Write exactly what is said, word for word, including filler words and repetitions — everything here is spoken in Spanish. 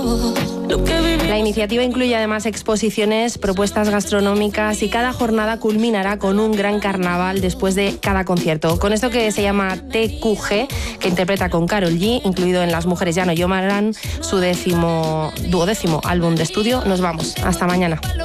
La iniciativa incluye además exposiciones, propuestas gastronómicas y cada jornada culminará con un gran carnaval después de cada concierto. Con esto que se llama T Q G, que interpreta con Karol G, incluido en Las Mujeres Ya No Lloran, su décimo, duodécimo álbum de estudio, nos vamos. Hasta mañana.